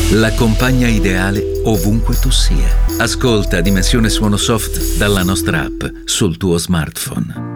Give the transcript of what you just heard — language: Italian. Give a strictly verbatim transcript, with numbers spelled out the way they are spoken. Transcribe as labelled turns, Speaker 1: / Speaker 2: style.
Speaker 1: La compagna ideale ovunque tu sia. Ascolta Dimensione Suono Soft dalla nostra app sul tuo smartphone.